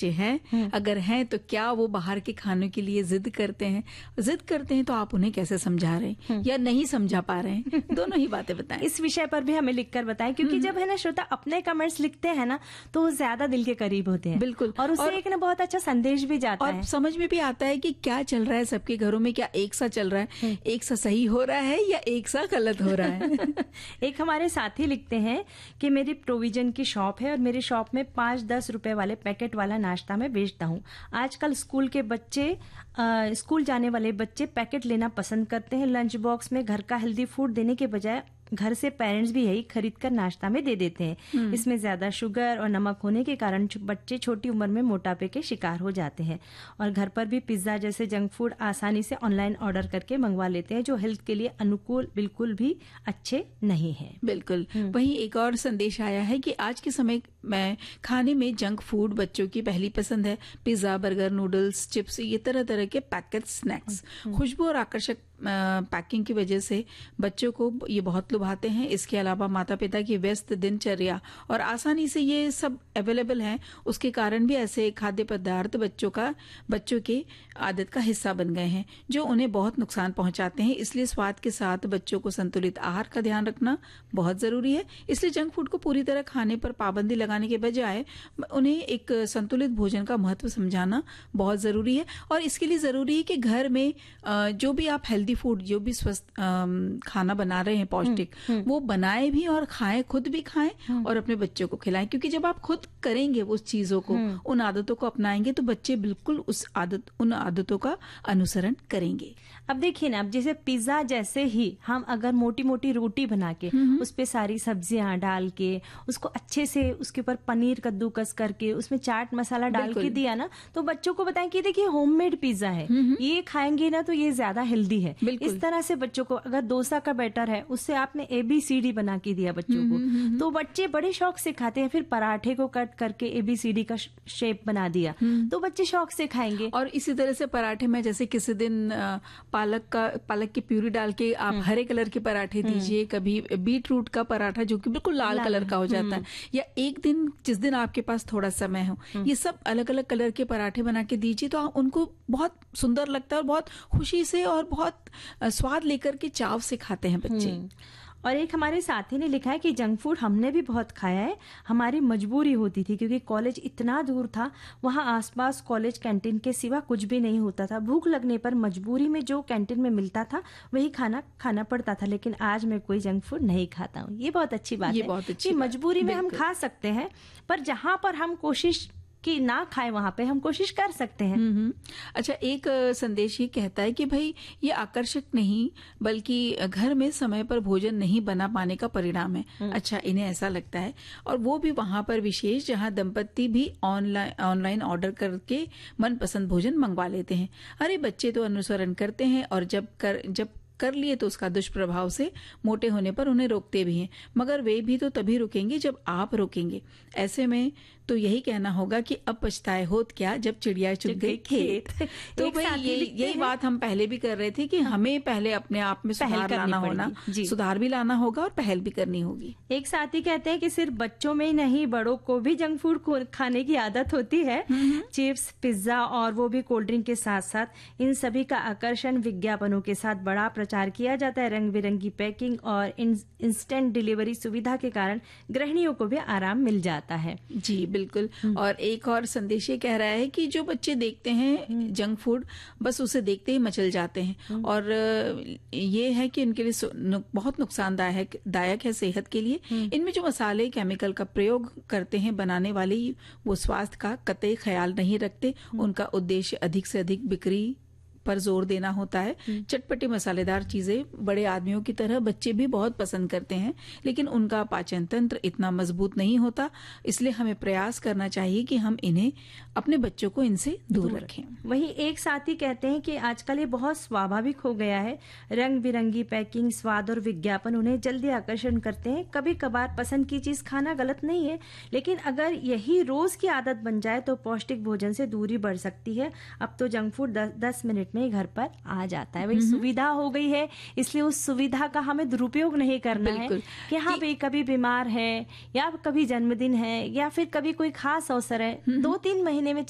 बच्चे हैं? अगर हैं तो क्या वो बाहर के खानों के लिए जिद करते हैं? जिद करते हैं तो आप उन्हें कैसे समझा रहे हैं या नहीं समझा पा रहे हैं? दोनों ही बातें बताएं। इस विषय पर भी हमें लिखकर बताएं, क्योंकि जब है ना श्रोता अपने कमेंट्स लिखते हैं ना तो वो ज्यादा दिल के करीब होते हैं। बिल्कुल। और उससे एक ना बहुत अच्छा संदेश भी जाता है और समझ में भी आता है कि क्या चल रहा है सबके घरों में, क्या एक सा चल रहा है, एक सा सही हो रहा है या एक सा गलत हो रहा है। एक हमारे साथी लिखते हैं कि मेरी प्रोविजन की शॉप है और मेरी शॉप में 5-10 रुपए वाले पैकेट वाला नाश्ता मैं बेचता हूँ। आजकल स्कूल जाने वाले बच्चे पैकेट लेना पसंद करते हैं। लंच बॉक्स में घर का हेल्दी फूड देने के बजाय घर से पेरेंट्स भी यही खरीद कर नाश्ता में दे देते हैं। इसमें ज्यादा शुगर और नमक होने के कारण बच्चे छोटी उम्र में मोटापे के शिकार हो जाते हैं और घर पर भी पिज्जा जैसे जंक फूड आसानी से ऑनलाइन ऑर्डर करके मंगवा लेते हैं, जो हेल्थ के लिए अनुकूल बिल्कुल भी अच्छे नहीं है। बिल्कुल। वहीं एक और संदेश आया है कि आज के समय में खाने में जंक फूड बच्चों की पहली पसंद है। पिज्जा, बर्गर, नूडल्स, चिप्स, ये तरह तरह के पैकेट स्नैक्स खुशबू और आकर्षक पैकिंग की वजह से बच्चों को ये बहुत लुभाते हैं। इसके अलावा माता पिता की व्यस्त दिनचर्या और आसानी से ये सब अवेलेबल हैं, उसके कारण भी ऐसे खाद्य पदार्थ बच्चों के आदत का हिस्सा बन गए हैं, जो उन्हें बहुत नुकसान पहुंचाते हैं। इसलिए स्वाद के साथ बच्चों को संतुलित आहार का ध्यान रखना बहुत जरूरी है। इसलिए जंक फूड को पूरी तरह खाने पर पाबंदी लगाने के बजाय उन्हें एक संतुलित भोजन का महत्व समझाना बहुत जरूरी है। और इसके लिए जरूरी है कि घर में जो भी आप हेल्दी फूड, जो भी स्वस्थ खाना बना रहे हैं पौष्टिक, वो बनाए भी और खाएं, खुद भी खाएं और अपने बच्चों को खिलाएं। क्योंकि जब आप खुद करेंगे उस चीजों को, उन आदतों को अपनाएंगे तो बच्चे बिल्कुल उन आदतों का अनुसरण करेंगे। अब देखिए ना, अब जैसे पिज्जा जैसे ही हम अगर मोटी मोटी रोटी बना के उस पे सारी सब्जियां डाल के उसको अच्छे से उसके ऊपर पनीर कद्दूकस करके उसमें चाट मसाला डाल के दिया ना, तो बच्चों को बताएं कि देखिए होममेड पिज्जा है, ये खाएंगे ना तो ये ज्यादा हेल्दी है। इस तरह से बच्चों को, अगर डोसा का बैटर है उससे आपने ABCD बना के दिया बच्चों को, तो बच्चे बड़े शौक से खाते हैं। फिर पराठे को कट करके ABCD का शेप बना दिया तो बच्चे शौक से खाएंगे। और इसी तरह से पराठे में जैसे किसी दिन पालक की प्यूरी डाल के आप हरे कलर के पराठे दीजिए, कभी बीट रूट का पराठा जो कि बिल्कुल लाल कलर का हो जाता है, या एक दिन जिस दिन आपके पास थोड़ा समय हो, ये सब अलग अलग कलर के पराठे बना के दीजिए तो उनको बहुत सुंदर लगता है और बहुत खुशी से और बहुत स्वाद लेकर के चाव से खाते हैं बच्चे। और एक हमारे साथी ने लिखा है कि जंक फूड हमने भी बहुत खाया है, हमारी मजबूरी होती थी क्योंकि कॉलेज इतना दूर था, वहां आसपास कॉलेज कैंटीन के सिवा कुछ भी नहीं होता था। भूख लगने पर मजबूरी में जो कैंटीन में मिलता था वही खाना खाना पड़ता था, लेकिन आज मैं कोई जंक फूड नहीं खाता हूँ। ये बहुत अच्छी बात है कि मजबूरी में हम खा सकते हैं, पर जहां पर हम कोशिश कि ना खाए वहां पे हम कोशिश कर सकते हैं। अच्छा, एक संदेश ये कहता है कि भाई ये आकर्षक नहीं बल्कि घर में समय पर भोजन नहीं बना पाने का परिणाम है। अच्छा, इन्हें ऐसा लगता है, और वो भी वहां पर विशेष जहां दंपत्ति भी ऑनलाइन ऑर्डर करके मनपसंद भोजन मंगवा लेते हैं। अरे बच्चे तो अनुसरण करते हैं और जब कर लिए तो उसका दुष्प्रभाव से मोटे होने पर उन्हें रोकते भी हैं, मगर वे भी तो तभी रुकेंगे जब आप रोकेंगे। ऐसे में तो यही कहना होगा कि अब पछताए होत क्या जब चिड़िया चुग गई खेत। तो भाई यही बात हम पहले भी कर रहे थे कि हमें पहले अपने आप में सुधार भी लाना होगा और पहल भी करनी होगी। एक साथी कहते हैं कि सिर्फ बच्चों में ही नहीं, बड़ों को भी जंक फूड खाने की आदत होती है। चिप्स, पिज्जा और वो भी कोल्ड ड्रिंक के साथ साथ इन सभी का आकर्षण विज्ञापनों के साथ बड़ा प्रचार किया जाता है। रंग बिरंगी पैकिंग और इंस्टेंट डिलीवरी सुविधा के कारण गृहिणियों को भी आराम मिल जाता है। जी बिल्कुल। और एक और संदेश ये कह रहा है कि जो बच्चे देखते हैं जंक फूड, बस उसे देखते ही मचल जाते हैं, और ये है कि उनके लिए बहुत नुकसानदायक है सेहत के लिए। इनमें जो मसाले, केमिकल का प्रयोग करते हैं बनाने वाले, वो स्वास्थ्य का कतई ख्याल नहीं रखते। उनका उद्देश्य अधिक से अधिक बिक्री पर जोर देना होता है। चटपटी मसालेदार चीजें बड़े आदमियों की तरह बच्चे भी बहुत पसंद करते हैं, लेकिन उनका पाचन तंत्र इतना मजबूत नहीं होता। इसलिए हमें प्रयास करना चाहिए कि हम इन्हें, अपने बच्चों को इनसे दूर रखें। वहीं एक साथी कहते हैं कि आजकल ये बहुत स्वाभाविक हो गया है। रंग बिरंगी पैकिंग, स्वाद और विज्ञापन उन्हें जल्दी आकर्षण करते हैं। कभी कभार पसंद की चीज खाना गलत नहीं है, लेकिन अगर यही रोज की आदत बन जाए तो पौष्टिक भोजन से दूरी बढ़ सकती है। अब तो जंक फूड 10 मिनट में घर पर आ जाता है। वही सुविधा हो गई है, इसलिए उस सुविधा का हमें दुरुपयोग नहीं करना है कि हाँ भाई कभी बीमार है या कभी जन्मदिन है या फिर कभी कोई खास अवसर है, 2-3 महीने में